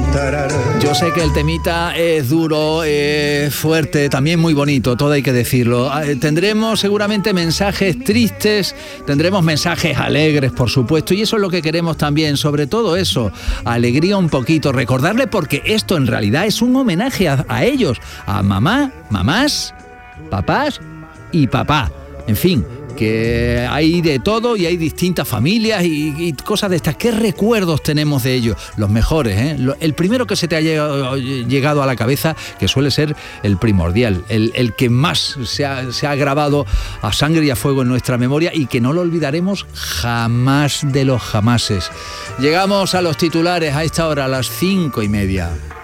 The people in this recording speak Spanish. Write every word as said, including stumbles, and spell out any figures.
Yo sé que el temita es duro, es fuerte, también muy bonito, todo hay que decirlo. Tendremos seguramente mensajes tristes, tendremos mensajes alegres, por supuesto, y eso es lo que queremos también, sobre todo eso, alegría un poquito, recordarle, porque esto en realidad es un homenaje a, a ellos, a mamá, mamás, papás y papá, en fin, que hay de todo y hay distintas familias y, y cosas de estas. ¿Qué recuerdos tenemos de ellos? Los mejores, ¿eh? El primero que se te ha llegado, llegado a la cabeza, que suele ser el primordial, el, el que más se ha, se ha grabado a sangre y a fuego en nuestra memoria y que no lo olvidaremos jamás de los jamases. Llegamos a los titulares a esta hora, a las cinco y media.